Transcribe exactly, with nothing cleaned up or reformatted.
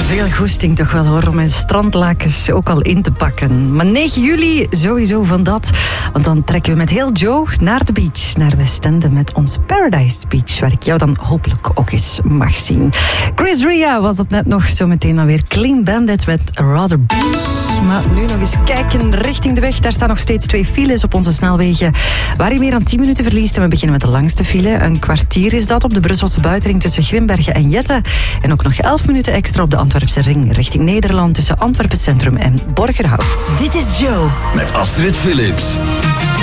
Veel goesting toch wel hoor, om mijn strandlakens ook al in te pakken. Maar negen juli, sowieso van dat. Want dan trekken we met heel Joe naar de beach, naar Westende met ons Paradise Beach, waar ik jou dan hopelijk ook eens mag zien. Chris Ria was dat net nog, zometeen dan weer Clean Bandit met Rather Be. Maar nu nog eens kijken richting de weg. Daar staan nog steeds twee files op onze snelwegen, waar je meer dan tien minuten verliest. En we beginnen met de langste file. Een kwartier is dat op de Brusselse buitenring tussen Grimbergen en Jette. En ook nog elf minuten extra op de Antwerpse ring richting Nederland tussen Antwerpen Centrum en Borgerhout. Dit is Joe. Met Astrid Philips.